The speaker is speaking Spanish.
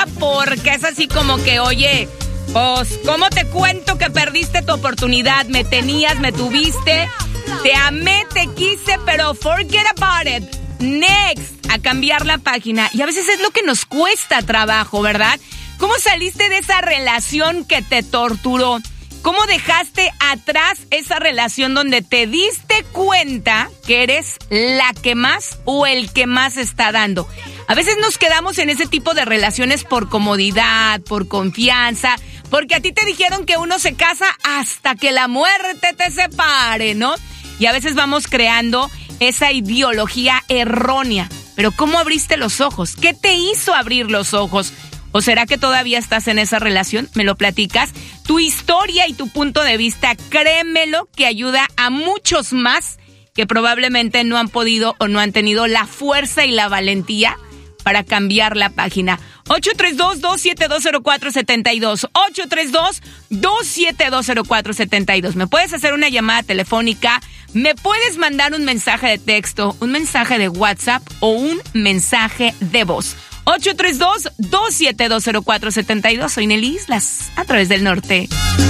porque es así como que, oye, pues, ¿cómo te cuento que perdiste tu oportunidad? Me tenías, me tuviste, te amé, te quise, pero forget about it. Next, a cambiar la página. Y a veces es lo que nos cuesta trabajo, ¿verdad? ¿Cómo saliste de esa relación que te torturó? ¿Cómo dejaste atrás esa relación donde te diste cuenta que eres la que más o el que más está dando? A veces nos quedamos en ese tipo de relaciones por comodidad, por confianza, porque a ti te dijeron que uno se casa hasta que la muerte te separe, ¿no? Y a veces vamos creando esa ideología errónea. Pero ¿cómo abriste los ojos? ¿Qué te hizo abrir los ojos? ¿O será que todavía estás en esa relación? ¿Me lo platicas? Tu historia y tu punto de vista, créemelo, que ayuda a muchos más que probablemente no han podido o no han tenido la fuerza y la valentía para cambiar la página. 832-272-0472. 832-272-0472. Me puedes hacer una llamada telefónica, me puedes mandar un mensaje de texto, un mensaje de WhatsApp o un mensaje de voz. 832-272-0472. Soy Nelly Islas, a través del norte.